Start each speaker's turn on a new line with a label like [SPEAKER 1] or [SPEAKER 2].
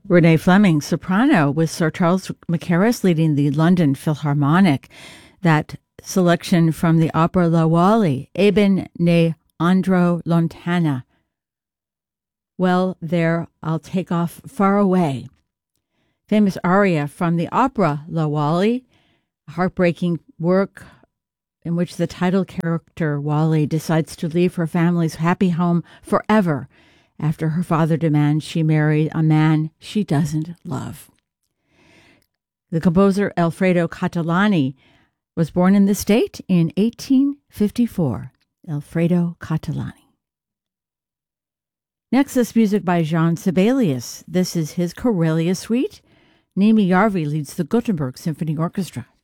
[SPEAKER 1] Renee Fleming, soprano, with Sir Charles Mackerras leading the London Philharmonic. That selection from the opera La Wally, Eben ne Andro Lontana. Well, there, I'll take off far away. Famous aria from the opera La Wally, a heartbreaking work in which the title character, Wally, decides to leave her family's happy home forever after her father demands she marry a man she doesn't love. The composer Alfredo Catalani was born in the state in 1854. Alfredo Catalani. Next, this music by Jean Sibelius. This is his Karelia Suite. Nimi Järvi leads the Gothenburg Symphony Orchestra.